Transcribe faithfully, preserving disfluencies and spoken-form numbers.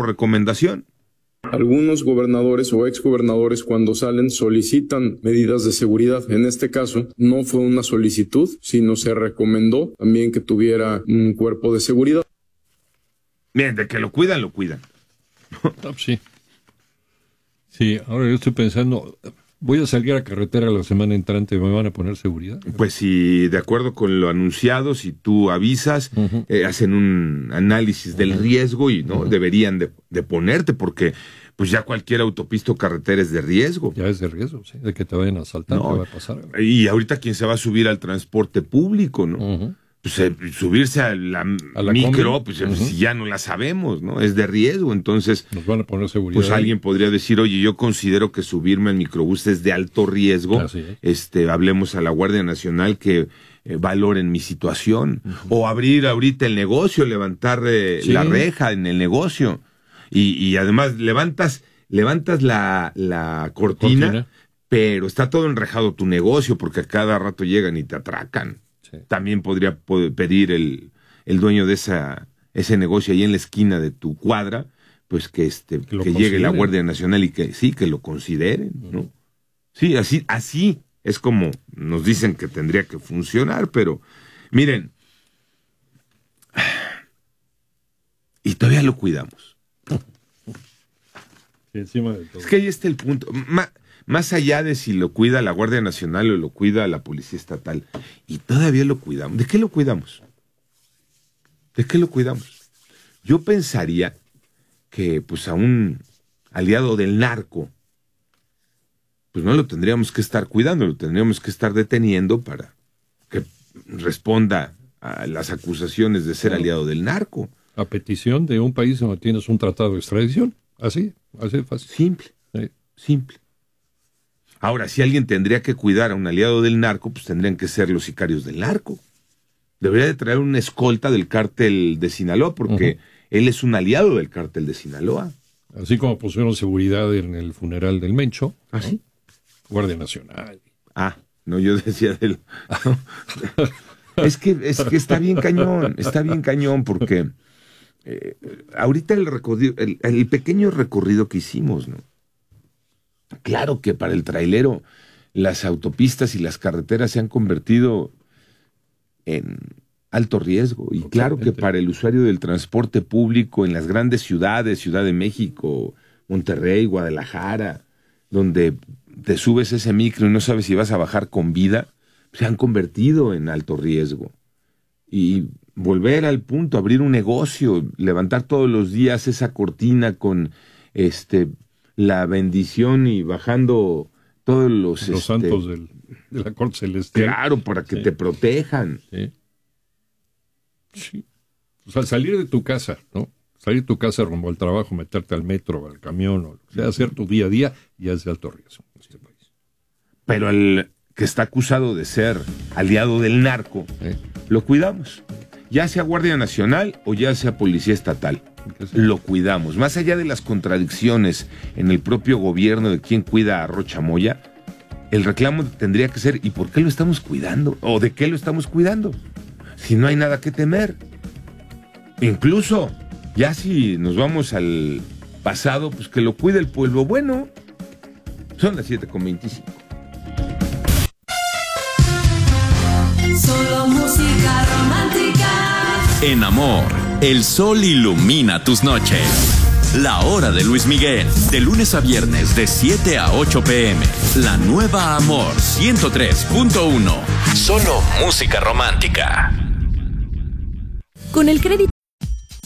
por recomendación. Algunos gobernadores o exgobernadores cuando salen solicitan medidas de seguridad. En este caso no fue una solicitud, sino se recomendó también que tuviera un cuerpo de seguridad. Bien, de que lo cuidan, lo cuidan. Sí. Sí, ahora yo estoy pensando, voy a salir a carretera la semana entrante, ¿me van a poner seguridad? Pues si de acuerdo con lo anunciado, si tú avisas, uh-huh. eh, hacen un análisis del uh-huh. riesgo y no uh-huh. deberían de, de ponerte, porque pues ya cualquier autopista o carretera es de riesgo. Ya es de riesgo, sí, de que te vayan a asaltar, no, ¿qué va a pasar? Y ahorita quién se va a subir al transporte público, ¿no? Uh-huh. Pues eh, subirse a la, ¿A la micro, pues uh-huh. si ya no la sabemos, ¿no? Es de riesgo, entonces nos van a poner seguridad. Pues alguien podría decir, oye, yo considero que subirme al microbús es de alto riesgo. Así es. Este, hablemos a la Guardia Nacional que eh, valoren mi situación. Uh-huh. O abrir ahorita el negocio, levantar eh, sí. la reja en el negocio. Y, y además levantas, levantas la, la cortina, cortina, pero está todo enrejado tu negocio, porque a cada rato llegan y te atracan. También podría pedir el, el dueño de esa ese negocio ahí en la esquina de tu cuadra, pues que este que, que llegue la Guardia Nacional y que sí, que lo consideren, ¿no? Sí, así, así es como nos dicen que tendría que funcionar, pero miren, y todavía lo cuidamos. Sí, encima de todo. Es que ahí está el punto. Ma, Más allá de si lo cuida la Guardia Nacional o lo cuida la Policía Estatal, y todavía lo cuidamos. ¿De qué lo cuidamos? ¿De qué lo cuidamos? Yo pensaría que pues a un aliado del narco, pues no lo tendríamos que estar cuidando, lo tendríamos que estar deteniendo para que responda a las acusaciones de ser claro. aliado del narco. A petición de un país donde tienes un tratado de extradición. Así, así de fácil. Simple, sí. simple. Ahora, si alguien tendría que cuidar a un aliado del narco, pues tendrían que ser los sicarios del narco. Debería de traer una escolta del cártel de Sinaloa, porque uh-huh. él es un aliado del cártel de Sinaloa. Así como pusieron seguridad en el funeral del Mencho. ¿Ah, ¿no? sí? Guardia Nacional. Ah, no, yo decía del... es, que, es que está bien cañón, está bien cañón, porque eh, ahorita el, recorrido, el, el pequeño recorrido que hicimos, ¿no? Claro que para el trailero las autopistas y las carreteras se han convertido en alto riesgo. Y claro que para el usuario del transporte público en las grandes ciudades, Ciudad de México, Monterrey, Guadalajara, donde te subes ese micro y no sabes si vas a bajar con vida, se han convertido en alto riesgo. Y volver al punto, abrir un negocio, levantar todos los días esa cortina con este... la bendición y bajando todos los... Los este, santos del, de la corte celestial. Claro, para que sí. te protejan. Sí. sí. O sea, salir de tu casa, ¿no? Salir de tu casa rumbo al trabajo, meterte al metro, al camión, o sea, hacer tu día a día, ya es de alto riesgo en este país. Pero el que está acusado de ser aliado del narco, ¿Eh? lo cuidamos. Ya sea Guardia Nacional o ya sea Policía Estatal. Lo cuidamos. Más allá de las contradicciones en el propio gobierno de quién cuida a Rocha Moya, el reclamo tendría que ser, ¿y por qué lo estamos cuidando? ¿O de qué lo estamos cuidando? Si no hay nada que temer. Incluso, ya si nos vamos al pasado, pues que lo cuide el pueblo bueno. Son las siete con veinticinco. Solo música romántica. En Amor, el sol ilumina tus noches. La hora de Luis Miguel, de lunes a viernes de siete a ocho pm. La nueva Amor ciento tres punto uno. Solo música romántica. Con el crédito